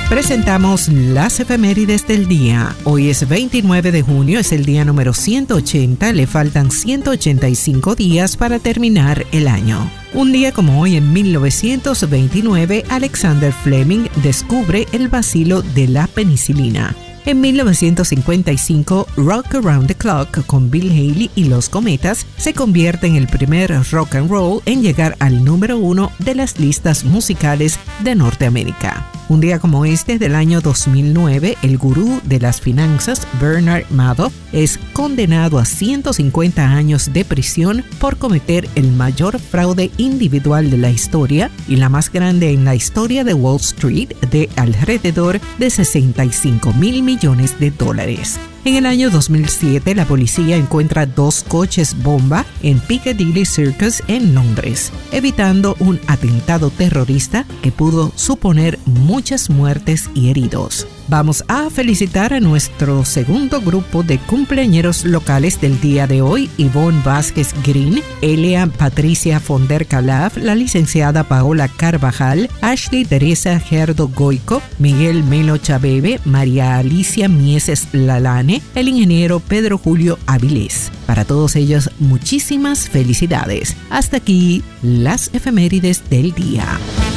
Presentamos las efemérides del día. Hoy es 29 de junio, es el día número 180, le faltan 185 días para terminar el año. Un día como hoy, en 1929, Alexander Fleming descubre el bacilo de la penicilina. En 1955, Rock Around the Clock con Bill Haley y Los Cometas se convierte en el primer rock and roll en llegar al número 1 de las listas musicales de Norteamérica. Un día como este del año 2009, el gurú de las finanzas, Bernard Madoff, es condenado a 150 años de prisión por cometer el mayor fraude individual de la historia y la más grande en la historia de Wall Street, de alrededor de $65 mil millones. En el año 2007, la policía encuentra 2 coches bomba en Piccadilly Circus en Londres, evitando un atentado terrorista que pudo suponer muchas muertes y heridos. Vamos a felicitar a nuestro segundo grupo de cumpleañeros locales del día de hoy: Ivonne Vázquez Green, Elia Patricia Fonder Calaf, la licenciada Paola Carvajal, Ashley Teresa Gerdo Goico, Miguel Melo Chabebe, María Alicia Mieses Lalane, el ingeniero Pedro Julio Avilés. Para todos ellos, muchísimas felicidades. Hasta aquí las efemérides del día.